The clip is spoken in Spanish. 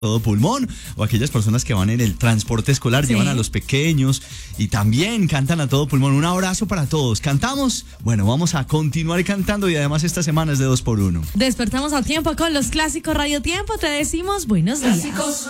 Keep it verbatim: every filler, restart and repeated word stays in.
todo pulmón, o aquellas personas que van en el transporte escolar, Sí. llevan a los pequeños y también cantan a todo pulmón. Un abrazo para todos. ¿Cantamos? Bueno, vamos a continuar cantando y además esta semana es de dos por uno. Despertamos a tiempo con los clásicos Radio Tiempo. Te decimos buenos días. Clásicos